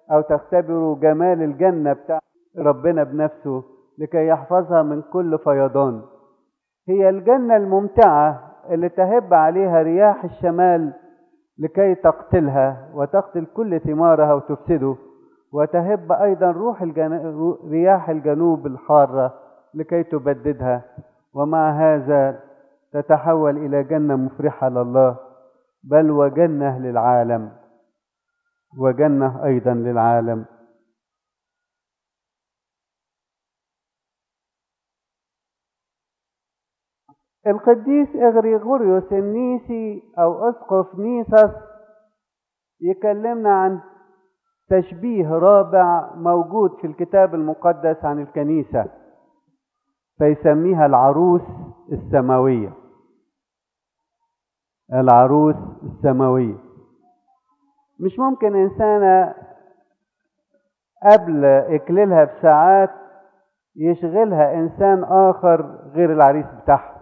أو تختبروا جمال الجنة بتاع ربنا بنفسه لكي يحفظها من كل فيضان. هي الجنة الممتعة اللي تهب عليها رياح الشمال لكي تقتلها وتقتل كل ثمارها وتفسده، وتهب أيضا رياح الجنوب الحارة لكي تبددها، ومع هذا تتحول إلى جنة مفرحة لله، بل وجنة للعالم، وجنة أيضا للعالم. القديس إغريغوريوس النيسي أو أسقف نيساس يكلمنا عن تشبيه رابع موجود في الكتاب المقدس عن الكنيسة، فيسميها العروس السماوية. العروس السماوية. مش ممكن إنسانة قبل إكليلها بساعات يشغلها إنسان آخر غير العريس بتاعها.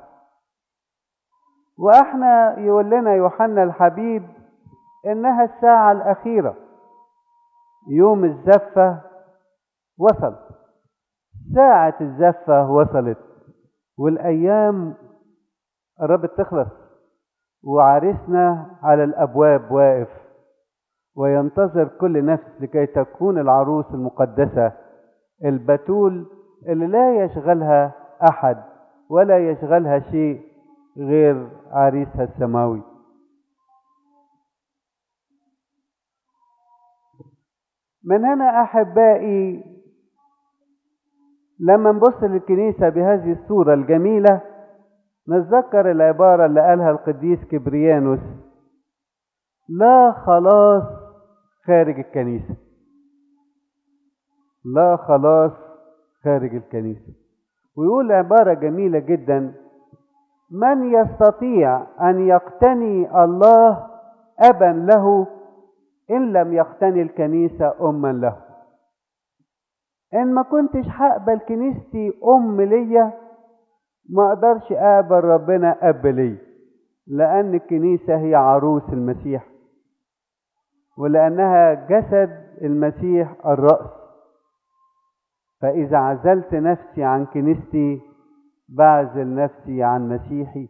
وإحنا يقول لنا يوحنا الحبيب إنها الساعة الأخيرة، يوم الزفة وصل، ساعة الزفة وصلت، والأيام قربت تخلص، وعريسنا على الأبواب واقف وينتظر كل نفس لكي تكون العروس المقدسة البتول اللي لا يشغلها أحد ولا يشغلها شيء غير عريسها السماوي. من هنا أحبائي لما نبص للكنيسة بهذه الصورة الجميلة نتذكر العبارة اللي قالها القديس كبريانوس: لا خلاص خارج الكنيسة. لا خلاص خارج الكنيسة. ويقول عبارة جميلة جدا: من يستطيع أن يقتني الله أبا له إن لم يقتني الكنيسة أما له. إن ما كنتش هقبل كنيستي أم ليا ما أقدرش أقبل ربنا أب لي، لأن الكنيسة هي عروس المسيح، ولأنها جسد المسيح الرأس. فإذا عزلت نفسي عن كنيستي بعزل نفسي عن مسيحي.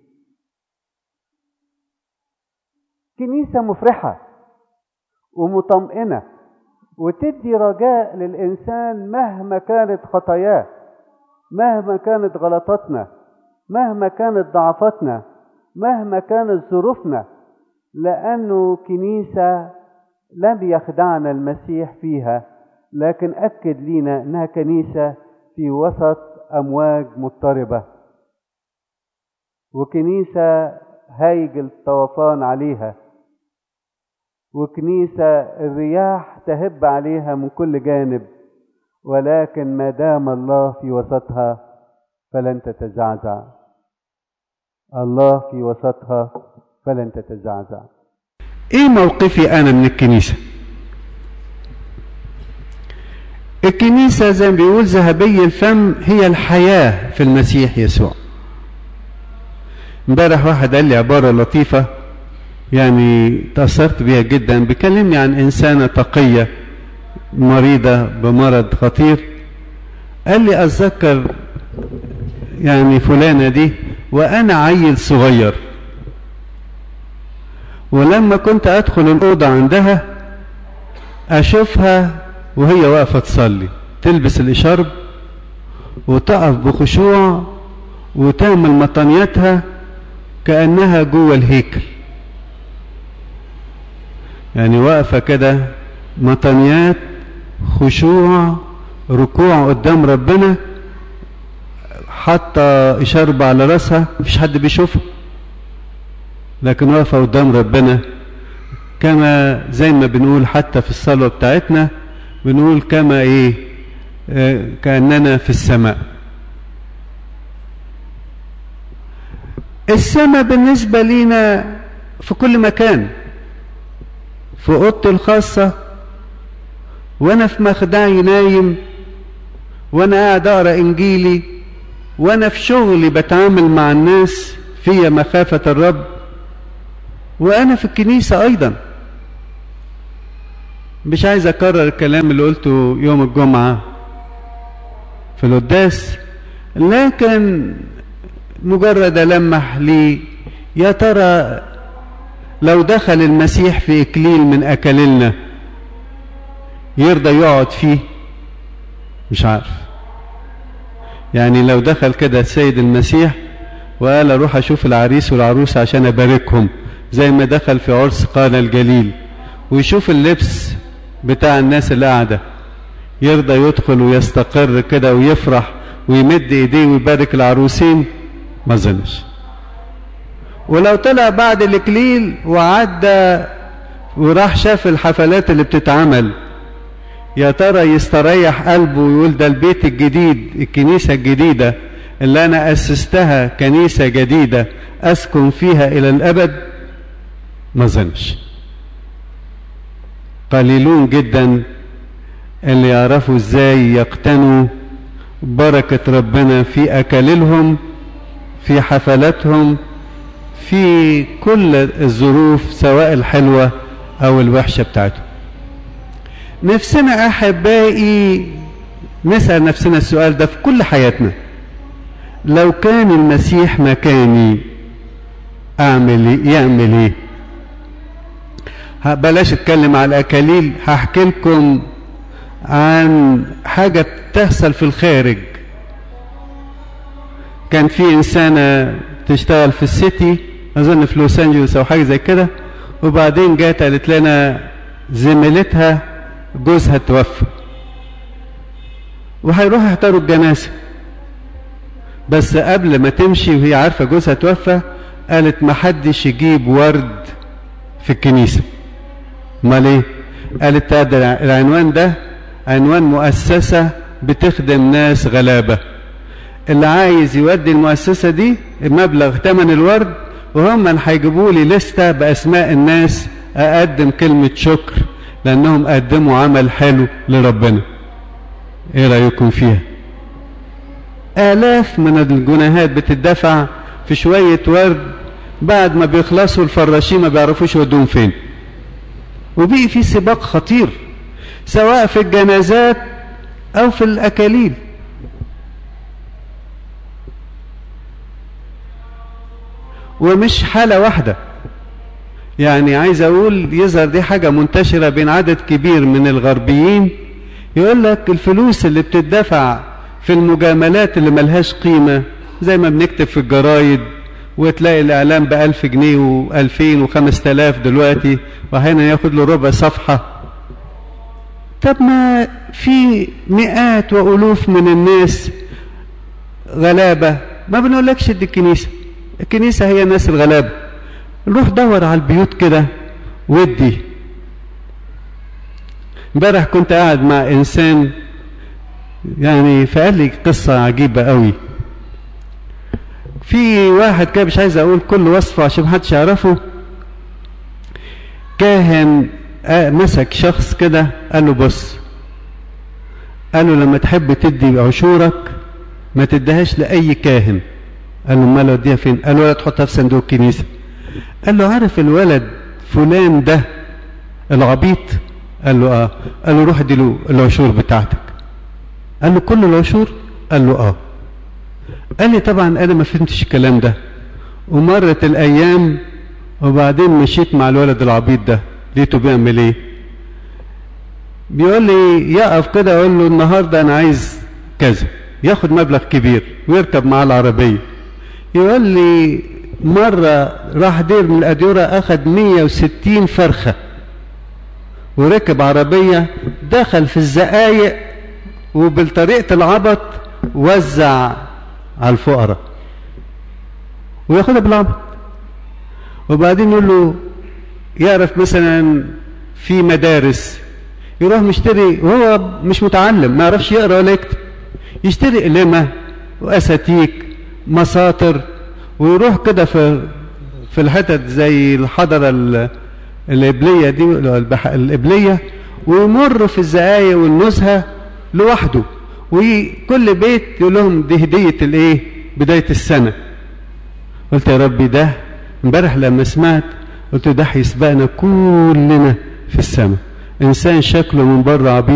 كنيسة مفرحة ومطمئنة وتدي رجاء للإنسان مهما كانت خطاياه، مهما كانت غلطاتنا، مهما كانت ضعفاتنا، مهما كانت ظروفنا، لأنه كنيسة لم يخدعنا المسيح فيها، لكن أكد لنا أنها كنيسة في وسط أمواج مضطربة، وكنيسة هايج الطوفان عليها، وكنيسة الرياح تهب عليها من كل جانب، ولكن ما دام الله في وسطها فلن تتزعزع. الله في وسطها فلن تتزعزع. ايه موقفي انا من الكنيسة؟ الكنيسة زي ما بيقول ذهبي الفم هي الحياة في المسيح يسوع. امبارح واحد قال لي عبارة لطيفة يعني تأثرت بيها جدا، بيكلمني عن إنسانة تقية مريضة بمرض خطير. قال لي أتذكر يعني فلانة دي وأنا عيل صغير، ولما كنت أدخل الأوضة عندها أشوفها وهي واقفة تصلي، تلبس الإشارب وتقف بخشوع وتعمل مطانياتها كأنها جوه الهيكل، يعني واقفة كده مطانيات خشوع ركوع قدام ربنا، حاطة إشارب على راسها مفيش حد بيشوفها، لكن واقفة قدام ربنا كما زي ما بنقول حتى في الصلاة بتاعتنا بنقول كما ايه كأننا في السماء. السماء بالنسبة لينا في كل مكان، في اوضتي الخاصة وانا في مخدعي نايم وانا قاعد اقرا انجيلي وانا في شغلي بتعامل مع الناس فيا مخافة الرب، وانا في الكنيسة ايضا. مش عايز اكرر الكلام اللي قلته يوم الجمعة في القداس، لكن مجرد ألمح لي يا ترى لو دخل المسيح في إكليل من أكليلنا يرضى يقعد فيه؟ مش عارف. يعني لو دخل كده السيد المسيح وقال اروح اشوف العريس والعروس عشان اباركهم زي ما دخل في عرس قانا الجليل، ويشوف اللبس بتاع الناس اللي قاعده، يرضى يدخل ويستقر كده ويفرح ويمد ايديه ويبارك العروسين؟ ما اظنش. ولو طلع بعد الاكليل وعدى وراح شاف الحفلات اللي بتتعمل، يا ترى يستريح قلبه ويقول ده البيت الجديد، الكنيسة الجديدة اللي أنا أسستها كنيسة جديدة أسكن فيها إلى الأبد؟ ما ظنش. قليلون جدا اللي يعرفوا ازاي يقتنوا بركة ربنا في أكللهم، في حفلاتهم، في كل الظروف سواء الحلوة أو الوحشة بتاعتهم. نفسنا أحبائي نسأل نفسنا السؤال ده في كل حياتنا، لو كان المسيح مكاني يعمل ايه؟ بلاش اتكلم على الأكاليل، هحكي لكم عن حاجة بتحصل في الخارج. كان في إنسانة تشتغل في السيتي، أظن في لوس أنجلوس أو حاجة زي كده، وبعدين جات قالت لنا زميلتها جوزها توفى وهيروحوا يحضروا الجنازة، بس قبل ما تمشي وهي عارفة جوزها توفى قالت ما حدش يجيب ورد في الكنيسة. امال ايه؟ قالت العنوان ده عنوان مؤسسة بتخدم ناس غلابة، اللي عايز يودي المؤسسة دي مبلغ ثمن الورد، وهم اللي هيجيبوا لي لستة بأسماء الناس أقدم كلمة شكر لأنهم قدموا عمل حلو لربنا. ايه رأيكم فيها؟ آلاف من الجنيهات بتدفع في شوية ورد، بعد ما بيخلصوا الفراشين ما بيعرفوش يودوهم فين. وبقي في سباق خطير سواء في الجنازات أو في الأكاليل. ومش حالة واحدة، يعني عايز أقول يظهر دي حاجة منتشرة بين عدد كبير من الغربيين، يقول لك الفلوس اللي بتدفع في المجاملات اللي ملهاش قيمة، زي ما بنكتب في الجرايد وتلاقي الإعلام ب1000 جنيه و2000 و5000 دلوقتي، وأحيانا ياخد له ربع صفحة. طب ما في مئات وألوف من الناس غلابة، ما بنقولكش دي الكنيسة، الكنيسة هي الناس الغلابة. نروح دور على البيوت كده ودي. امبارح كنت قاعد مع إنسان يعني فقال لي قصة عجيبة قوي. في واحد كده مش عايز اقول كل وصفه عشان محدش يعرفه، كاهن مسك شخص كده قال له بص، قال له لما تحب تدي عشورك ما تديهاش لاي كاهن. قال له امال اوديها فين؟ قال له ولا تحطها في صندوق الكنيسه. قال له عارف الولد فلان ده العبيط؟ قال له اه. قال له روح ادي له العشور بتاعتك. قال له كل العشور؟ قال له اه. قال لي طبعا انا ما فهمتش الكلام ده، ومرت الايام وبعدين مشيت مع الولد العبيط ده لقيته بيعمل ايه؟ بيقول لي يقف كده اقول له النهارده انا عايز كذا، ياخد مبلغ كبير ويركب معاه العربيه. يقول لي مره راح دير من الاديره اخد 160 فرخه وركب عربيه دخل في الزقايق وبالطريقه العبط وزع على الفقراء وياخدها بالعبط. وبعدين يقول له يعرف مثلا في مدارس يروح مشتري وهو مش متعلم ما يعرفش يقرا ولا يكتب، يشتري قلمه واساتيك مساطر ويروح كده في الحتت زي الحضره القبليه دي القبليه، ويمر في الزقايق والنزهه لوحده، وكل بيت يقول لهم دي هديه الايه؟ بدايه السنه. قلت يا ربي ده امبارح لما سمعت قلت ده هيسبقنا كلنا في السماء، إنسان شكله من بره عبيط